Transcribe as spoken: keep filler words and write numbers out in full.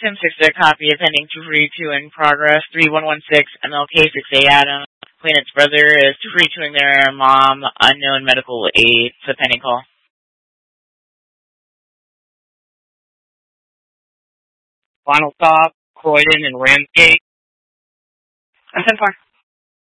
Sim six, a copy of pending two forty-two in progress, three one one six M L K six A Adam. Plaintiff's brother is two forty-two-ing their mom, unknown medical aid. It's a pending call. Final stop, Croydon and Ramsgate. I sent far.